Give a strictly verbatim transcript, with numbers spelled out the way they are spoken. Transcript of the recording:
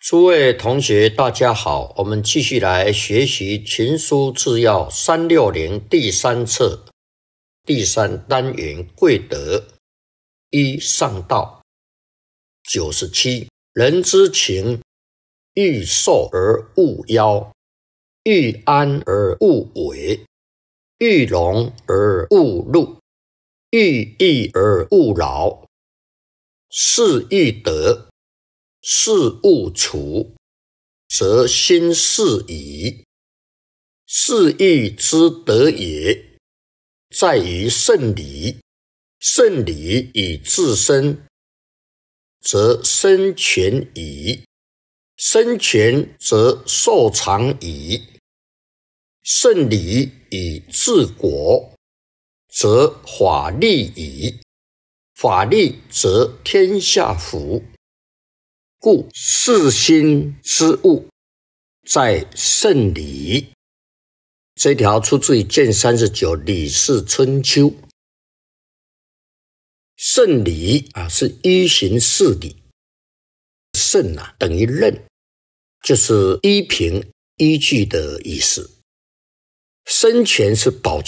诸位同学，大家好，我们继续来学习《群书治要》三六零第三册第三单元贵德一上道九十七。人之情，欲受而勿邀，欲安而勿为，欲荣而勿辱，欲义而勿劳。是欲得，事勿除，则心事矣。是欲之德也，在于圣理。圣理以自身，则身权矣；身权则寿长矣。圣理以治国，则法利矣；法利则天下服。故世心之物，在圣理。这条出自于卷三十九《李氏春秋》。圣理啊，是依循事理。圣啊，等于任，就是依凭依据的意思。身权是保